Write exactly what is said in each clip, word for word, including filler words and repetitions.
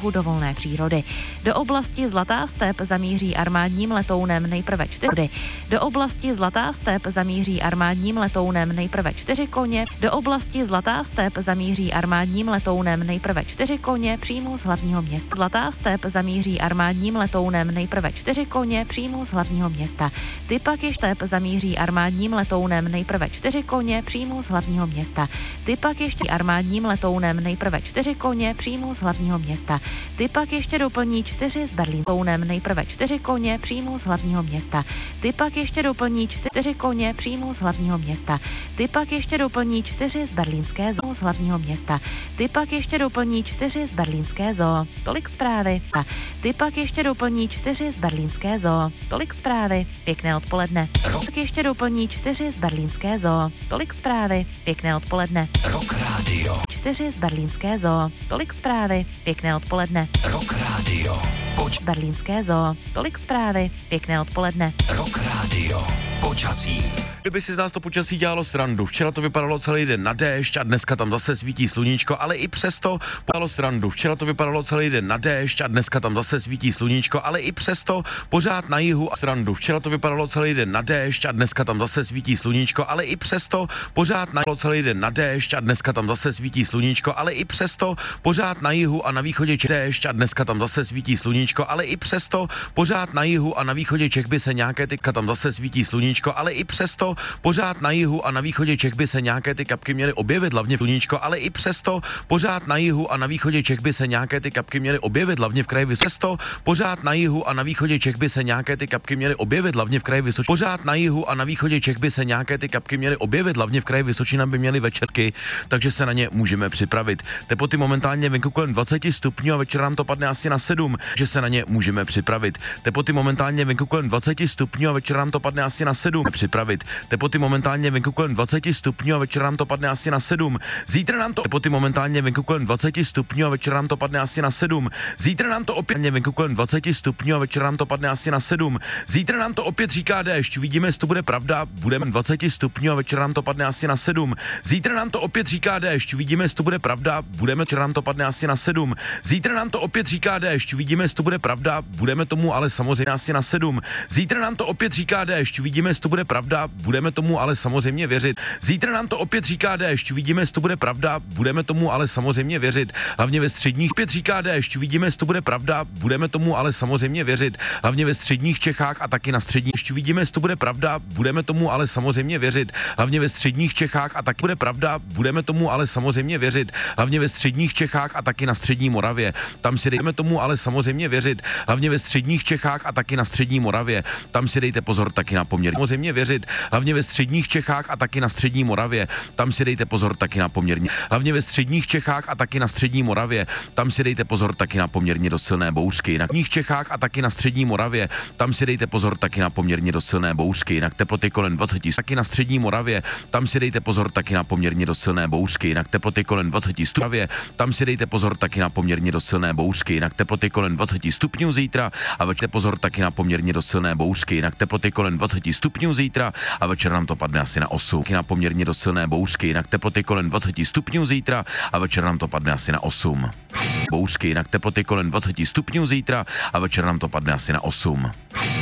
druhu do volné přírody. Do oblasti Zlatá step zamíří armádním letounem nejprve čtyři. Do oblasti Zlatá step zamíří armádním letounem nejprve čtyři koně. Do oblasti Zlatá step zamíří armádním letounem nejprve čtyři koně přímo z hlavního města. Zlatá step zamíří armádním letounem nejprve čtyři koně přímo z hlavního města. Ty pak ještě step zamíří armádním letounem nejprve čtyři koně přímo z hlavního města. Ty pak ještě armádním letounem nejprve čtyři koně přímo z hlavního města. Ty pak ještě doplní čtyři z Berlín letounem nejprve čtyři koně přímo z hlavního města. Ty pak ještě doplní čtyři koně přímo z hlavního města. Ty pak ještě doplní čtyři z berlínské zoo z hlavního města. Ty pak ještě doplní čtyři z berlínské zoo. Tolik zprávy. Ty pak ještě doplní čtyři z berlínské zoo. Tolik zprávy. Pěkné odpoledne. Tak ještě doplní čtyři z berlínské zoo. Tolik zprávy. Pěkné odpoledne. Rock Radio. čtyři z berlínské zoo. Tolik zprávy. Pěkné odpoledne. Rock Radio. Poč berlínské zoo. Tolik zprávy. Pěkné odpoledne. Rock Radio. Počasí. Kdyby si z nás to počasí dělalo srandu. Včera to vypadalo celý den na déšť a dneska tam zase svítí sluníčko, ale i přesto dělalo srandu. Včera to vypadalo celý den na déšť a dneska tam zase svítí sluníčko, ale i přesto pořád na jihu a srandu. Včera to vypadalo celý den na déšť a dneska tam zase svítí sluníčko, ale i přesto pořád na celý den na déšť a dneska tam zase svítí sluníčko, ale i přesto pořád na jihu a na východě Čech déšť a dneska tam zase svítí sluníčko, ale i přesto pořád na jihu a na východě Čech by se nějaké tyka tam zase svítí sluníčko, ale i přesto pořád na jihu a na východě Čech by se nějaké ty kapky měly objevit, hlavně v sluníčko, ale i přesto pořád na jihu a na východě Čech by se nějaké ty kapky měly objevit, hlavně v kraji Vysočina. Pořád na jihu a na východě Čech by se nějaké ty kapky měly objevit, hlavně v kraji Vysočina. Pořád na jihu a na východě Čech by se nějaké ty kapky měly objevit, hlavně v kraji Vysočina by měly večerky, takže se na ně můžeme připravit. Teploty momentálně venku kolem dvacet stupňů a večer nám to padne asi na sedm, že se na ně můžeme připravit. Teploty momentálně venku kolem dvacet stupňů a večer nám to padne asi na sedm. Připravit. Teploty momentálně venku kolem dvacet stupňů a večer nám to padne asi na sedm. Zítra nám to teploty momentálně venku kolem dvacet stupňů a večer nám to padne asi na sedm. Zítra nám to opět venku kolem dvacet stupňů a večer nám to padne asi na sedm. Zítra nám to opět říká déšť. Vidíme, jestli to bude pravda. Budeme dvacet stupňů a večer nám to padne asi na sedm. Zítra nám to opět říká déšť. Vidíme, jestli to bude pravda. Budeme večer nám to padne asi na sedm. Zítra nám to opět říká déšť. Vidíme, jestli to bude pravda. Budeme tomu ale samozřejmě asi na sedm. Zítra nám to opět říká déšť. Vidíme, jestli to bude pravda. Budeme tomu ale samozřejmě věřit. Zítra nám to opět říká déšť. Vidíme, jestli to bude pravda. Budeme tomu ale samozřejmě věřit. Hlavně ve středních opět říká déšť. Vidíme, jestli to bude pravda. Budeme tomu ale samozřejmě věřit. Hlavně ve středních Čechách a taky na střední. Vidíme, jestli to bude pravda. Budeme tomu ale samozřejmě věřit. Hlavně ve středních Čechách a taky bude pravda. Budeme tomu ale samozřejmě věřit. Hlavně ve středních Čechách a taky na střední Moravě. Tam si dejme tomu ale samozřejmě věřit. Hlavně ve středních Čechách a taky na střední Moravě. Tam si dejte pozor taky na poměr. Samozřejmě věřit. Hlavně ve středních Čechách a taky na střední Moravě. Tam si dejte pozor taky na poměrně. Hlavně ve středních Čechách a taky na střední Moravě. Tam si dejte pozor taky na poměrně dost silné bouřky. Na středních Čechách a taky na střední Moravě. Tam si dejte pozor taky na poměrně dost silné bouřky. Jinak teploty kolem dvacet. Taky na střední Moravě. Tam si dejte pozor taky na poměrně dost silné bouřky. Jinak teploty kolem dvacet stupňů. Tam si dejte pozor taky na poměrně dost silné bouřky. Jinak teploty kolem dvacet stupňů zítra a večer pozor taky na poměrně dost silné bouřky. Jinak teploty kolem dvacet stupňů zítra a večer nám to padne asi na osm. Na poměrně dost silné bouřky, jinak teploty kolem dvacet stupňů zítra a večer nám to padne asi na osm. Bouřky, jinak teploty kolem dvacet stupňů zítra a večer nám to padne asi na osm.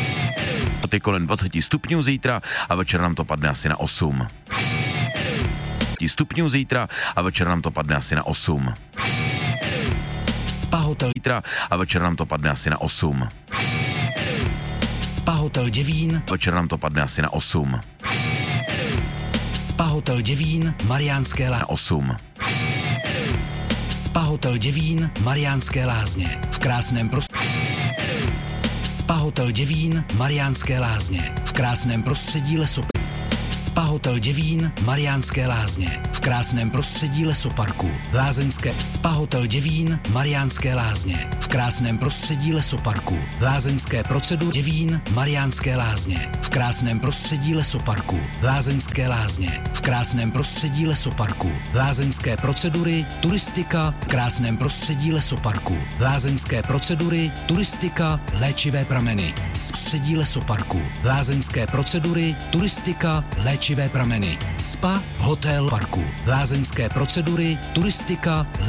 Teploty kolem dvacet stupňů zítra a večer nám to padne asi na osm. Stupňů zítra a večer nám to padne asi na osm. Spa Hotel zítra a večer nám to padne asi na osm. Spa Hotel Děvín. Večer nám to padne asi na osm. Spa Hotel Děvín, Mariánské Lázně. Na osm. Spa Hotel Děvín, Mariánské Lázně. V krásném prostředí. Spa Hotel Děvín, Mariánské Lázně. V krásném prostředí lesoparku. Spa Hotel Děvín, Mariánské Lázně. V krásném prostředí lesoparku. Lázeňské. Spa Hotel Děvín, Mariánské Lázně. V krásném prostředí lesoparku. Lázeňské procedury. Děvín, Mariánské Lázně. V krásném prostředí lesoparku. Lázeňské lázně. V krásném prostředí lesoparku. Lázeňské procedury, turistika. V krásném prostředí lesoparku. Lázeňské procedury, turistika, léčivé prameny. Z prostředí lesoparku. Lázeňské procedury, turistika, léčivé prameny. Spa, hotel, parku. Lázeňské procedury, turistika,